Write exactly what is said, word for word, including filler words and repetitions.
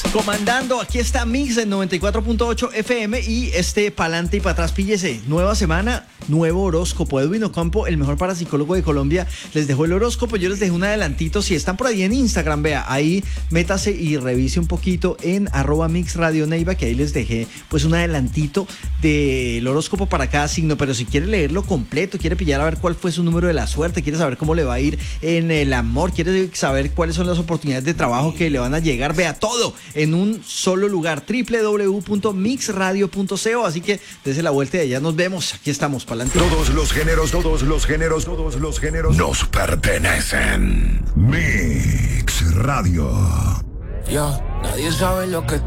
Comandando, aquí está Mix en noventa y cuatro punto ocho F M y este pa'lante y para atrás, píllese. Nueva semana, nuevo horóscopo. Edwin Ocampo, el mejor parapsicólogo de Colombia, les dejó el horóscopo. Yo les dejé un adelantito. Si están por ahí en Instagram, vea, ahí métase y revise un poquito en arroba Mix Radio Neiva, que ahí les dejé pues un adelantito del horóscopo para cada signo. Pero si quiere leerlo completo, quiere pillar a ver cuál fue su número de la suerte, quiere saber cómo le va a ir en el amor, quiere saber cuáles son las oportunidades de trabajo que le van a llegar, vea todo en un solo lugar, doble u doble u doble u punto mix radio punto co. Así que desde la vuelta de allá nos vemos. Aquí estamos, para adelante. Todos los géneros, todos los géneros, todos los géneros nos pertenecen. Mix Radio. Ya, nadie sabe lo que